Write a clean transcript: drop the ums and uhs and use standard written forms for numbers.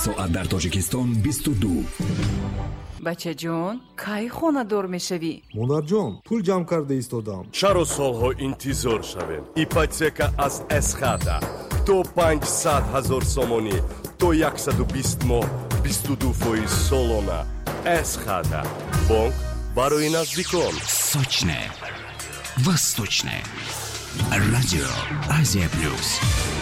соат дар Тоҷикистон 22. бача ҷон, кай хонадор мешавӣ? монарҷон, пул ҷамъ карда истодам. чаро солҳо интизор шавем? ипотека аз эсхата то 500 000 сомонӣ то 120 моҳ 22% солона. эсхата бонк барои наздикон. Сочне, восточне. Радио Азия Плюс.